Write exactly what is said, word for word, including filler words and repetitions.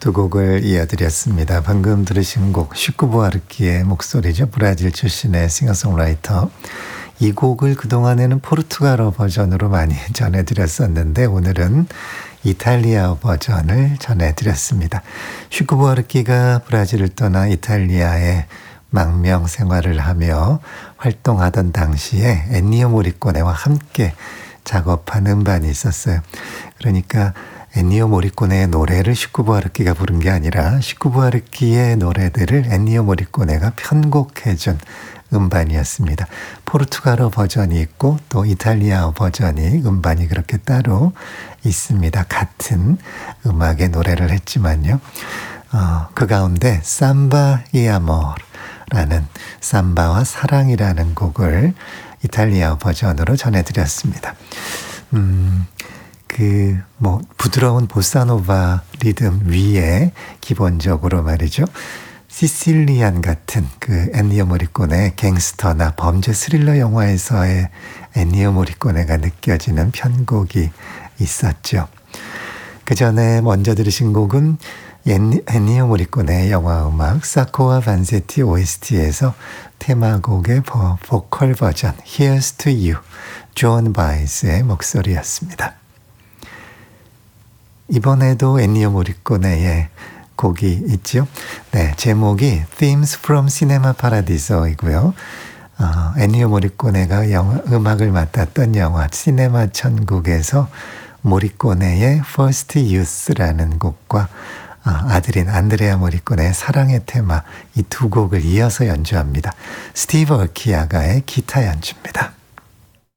두 곡을 이어드렸습니다. 방금 들으신 곡 시쿠 부아르키의 목소리죠. 브라질 출신의 싱어송라이터. 이 곡을 그동안에는 포르투갈어 버전으로 많이 전해드렸었는데 오늘은 이탈리아어 버전을 전해드렸습니다. 시쿠 부아르키가 브라질을 떠나 이탈리아에 망명 생활을 하며 활동하던 당시에 엔니오 모리코네와 함께 작업한 음반이 있었어요. 그러니까 엔니오 모리코네의 노래를 시쿠 부아르키가 부른 게 아니라 시쿠 부아르키의 노래들을 엔니오 모리코네가 편곡해준 음반이었습니다. 포르투갈어 버전이 있고 또 이탈리아어 버전이 음반이 그렇게 따로 있습니다. 같은 음악의 노래를 했지만요. 어, 그 가운데 삼바 이 아모르라는 삼바와 사랑이라는 곡을 이탈리아어 버전으로 전해드렸습니다. 음, 그, 뭐, 부드러운 보사노바 리듬 위에 기본적으로 말이죠. 시실리안 같은 그 엔니오 모리코네의 갱스터나 범죄 스릴러 영화에서의 엔니오 모리코네가 느껴지는 편곡이 있었죠. 그 전에 먼저 들으신 곡은 엔니오 모리코네의 영화 음악 사코와 반세티 오에스티에서 테마곡의 보, 보컬 버전 Here's to You, 존 바이스의 목소리였습니다. 이번에도 엔니오 모리코네의 곡이 있죠. 네, 제목이 Themes from Cinema Paradiso이고요. 어, 엔니오 모리코네가 영화, 음악을 맡았던 영화 시네마 천국에서 모리코네의 First Youth라는 곡과 어, 아들인 안드레아 모리코네의 사랑의 테마 이 두 곡을 이어서 연주합니다. 스티브 얼키아가의 기타 연주입니다.